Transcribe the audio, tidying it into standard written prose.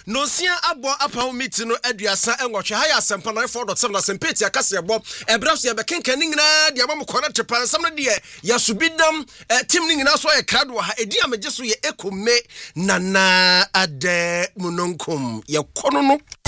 Nonsia abo apa meeting no aduasa enwohwe ha ya asempa 94.7 na sempeti akase ebo ebraso ye bekenkan nyina de amam kona tepan sam no de ya subidam team nyina so ye krado ha edi amagye so ye ekome nana ade munonkom ye kono no